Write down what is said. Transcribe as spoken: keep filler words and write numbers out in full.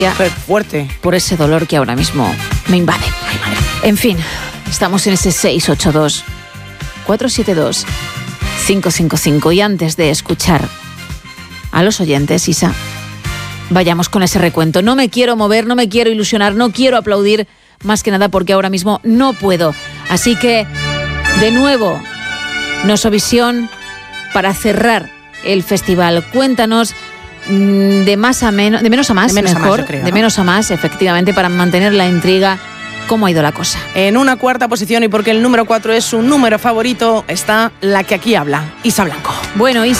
fuerte por ese dolor que ahora mismo me invade. Ay, madre. En fin, estamos en ese seis ocho dos, cuatro siete dos, cinco cinco cinco y antes de escuchar a los oyentes, Isa, vayamos con ese recuento. No me quiero mover, no me quiero ilusionar, no quiero aplaudir, más que nada porque ahora mismo no puedo. Así que, de nuevo, Nosovisión para cerrar el festival. Cuéntanos de más a menos, de menos a más, de menos mejor, a más, yo creo, de ¿no? menos a más, efectivamente, para mantener la intriga. ¿Cómo ha ido la cosa? En una cuarta posición, y porque el número cuatro es su número favorito, está la que aquí habla, Isa Blanco. Bueno, Isa.